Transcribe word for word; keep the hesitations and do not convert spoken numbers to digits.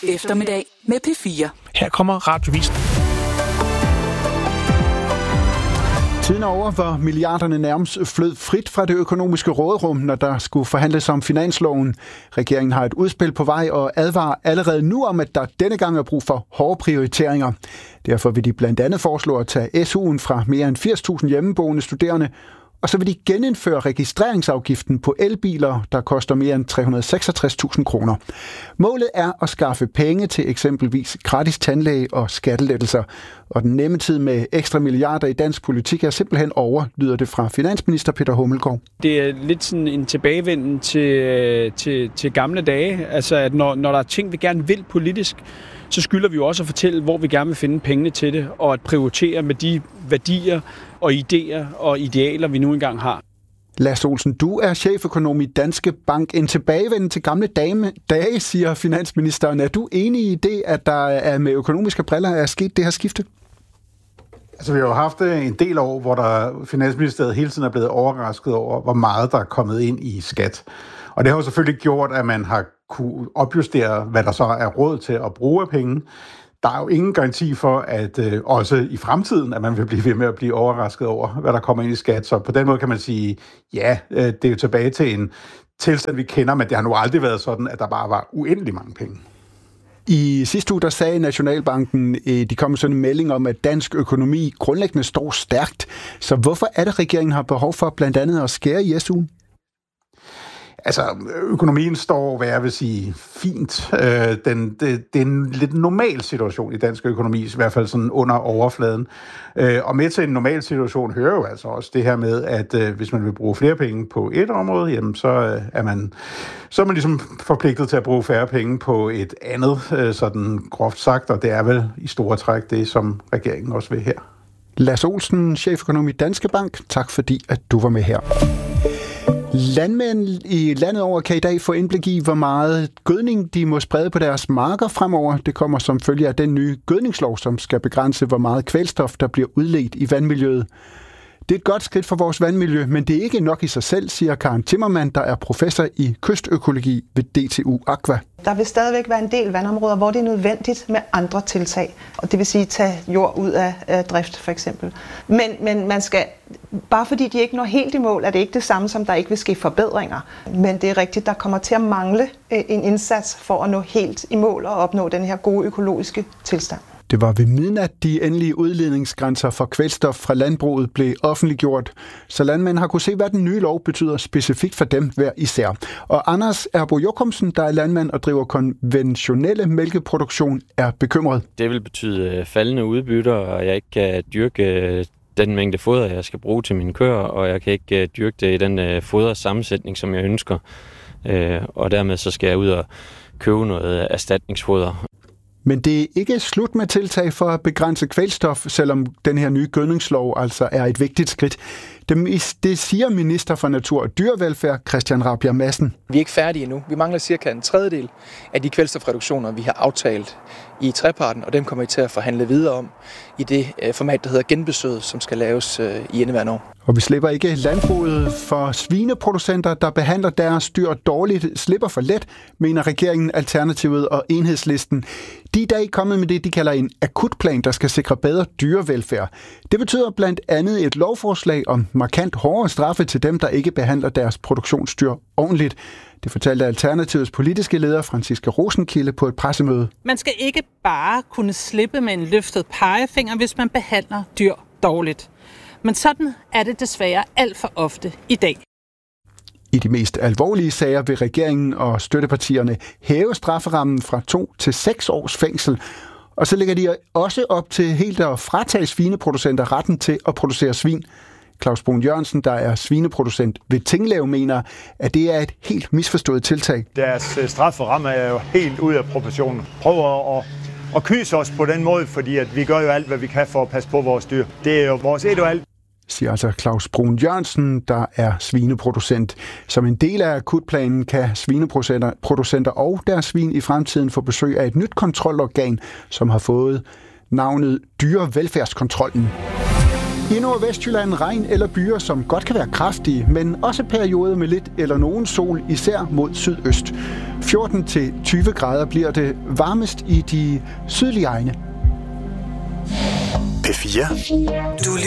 eftermiddag med P fire. Her kommer Radiovisen. Tiden er over, hvor milliarderne nærmest flød frit fra det økonomiske råderum, når der skulle forhandles om finansloven. Regeringen har et udspil på vej og advarer allerede nu om, at der denne gang er brug for hårde prioriteringer. Derfor vil de blandt andet foreslå at tage S U'en fra mere end firs tusind hjemmeboende studerende, og så vil de genindføre registreringsafgiften på elbiler, der koster mere end tre hundrede og seksogtres tusind kroner. Målet er at skaffe penge til eksempelvis gratis tandlæge og skattelettelser. Og den nemme tid med ekstra milliarder i dansk politik er simpelthen over, lyder det fra finansminister Peter Hummelgaard. Det er lidt sådan en tilbagevenden til, til, til gamle dage. Altså, at når, når der er ting, vi gerne vil politisk, så skylder vi jo også at fortælle, hvor vi gerne vil finde pengene til det, og at prioritere med de værdier og idéer og idealer, vi nu engang har. Lasse Olsen, du er cheføkonom i Danske Bank. En tilbagevenden til gamle dame, dage, siger finansministeren. Er du enig i det, at der er med økonomiske briller er sket det her skifte? Altså, vi har jo haft en del år, hvor der Finansministeriet hele tiden er blevet overrasket over, hvor meget der er kommet ind i skat. Og det har jo selvfølgelig gjort, at man har kunne opjustere, hvad der så er råd til at bruge af penge. Der er jo ingen garanti for, at øh, også i fremtiden, at man vil blive ved med at blive overrasket over, hvad der kommer ind i skat. Så på den måde kan man sige, ja, øh, det er jo tilbage til en tilstand, vi kender, men det har nu aldrig været sådan, at der bare var uendelig mange penge. I sidste uge, der sagde Nationalbanken, de kom med sådan en melding om, at dansk økonomi grundlæggende står stærkt. Så hvorfor er det, regeringen har behov for blandt andet at skære i S U'en? Altså, økonomien står, hvad jeg vil sige, fint. Øh, den, det, det er en lidt normal situation i dansk økonomi, i hvert fald sådan under overfladen. Øh, og med til en normal situation hører jo altså også det her med, at øh, hvis man vil bruge flere penge på et område, jamen så, øh, er man, så er man ligesom forpligtet til at bruge færre penge på et andet, øh, sådan groft sagt, og det er vel i store træk det, som regeringen også vil her. Lasse Olsen, cheføkonom i Danske Bank. Tak fordi, at du var med her. Landmænd i landet over kan i dag få indblik i, hvor meget gødning de må sprede på deres marker fremover. Det kommer som følge af den nye gødningslov, som skal begrænse, hvor meget kvælstof, der bliver udledt i vandmiljøet. Det er et godt skridt for vores vandmiljø, men det er ikke nok i sig selv, siger Karen Timmermann, der er professor i kystøkologi ved D T U Aqua. Der vil stadigvæk være en del vandområder, hvor det er nødvendigt med andre tiltag. Og det vil sige, tage jord ud af, af drift, for eksempel. Men, men man skal, bare fordi de ikke når helt i mål, er det ikke det samme, som der ikke vil ske forbedringer. Men det er rigtigt, der kommer til at mangle en indsats for at nå helt i mål og opnå den her gode økologiske tilstand. Det var ved midnat, de endelige udledningsgrænser for kvælstof fra landbruget blev offentliggjort, så landmænd har kunne se, hvad den nye lov betyder specifikt for dem hver især. Og Anders Erbo Jokumsen, der er landmand og driver konventionelle mælkeproduktion, er bekymret. Det vil betyde faldende udbytter, og jeg ikke kan dyrke den mængde foder, jeg skal bruge til mine køer, og jeg kan ikke dyrke det i den fodersammensætning, som jeg ønsker. Og dermed så skal jeg ud og købe noget erstatningsfoder. Men det er ikke slut med tiltag for at begrænse kvælstof, selvom den her nye gødningslov altså er et vigtigt skridt. Det, det siger minister for Natur og Dyrevelfærd, Christian Rabjerg Madsen. Vi er ikke færdige endnu. Vi mangler cirka en tredjedel af de kvælstofreduktioner, vi har aftalt i treparten, og dem kommer vi til at forhandle videre om i det format, der hedder genbesøg, som skal laves i indeværende år. Og vi slipper ikke landbruget for svineproducenter, der behandler deres dyr dårligt, slipper for let, mener regeringen, Alternativet og Enhedslisten. De er i dag kommet med det, de kalder en akutplan, der skal sikre bedre dyrevelfærd. Det betyder blandt andet et lovforslag om markant hårdere straffe til dem, der ikke behandler deres produktionsdyr ordentligt. Det fortalte Alternativets politiske leder, Franciska Rosenkilde, på et pressemøde. Man skal ikke bare kunne slippe med en løftet pegefinger, hvis man behandler dyr dårligt. Men sådan er det desværre alt for ofte i dag. I de mest alvorlige sager vil regeringen og støttepartierne hæve strafferammen fra to til seks års fængsel. Og så lægger de også op til helt at fratage svineproducenter retten til at producere svin. Claus Brun Jørgensen, der er svineproducent ved Tinglev, mener, at det er et helt misforstået tiltag. Deres strafferamme er jo helt ude af proportionen. Prøver at, at kyse os på den måde, fordi at vi gør jo alt, hvad vi kan for at passe på vores dyr. Det er jo vores et og alt. Siger altså Claus Brun Jørgensen, der er svineproducent. Som en del af akutplanen kan svineproducenter og deres svin i fremtiden få besøg af et nyt kontrolorgan, som har fået navnet Dyrevelfærdskontrollen. I Nordvestjylland regn eller byer, som godt kan være kraftige, men også perioder med lidt eller nogen sol, især mod sydøst. fjorten til tyve grader bliver det varmest i de sydlige egne. P fire. Du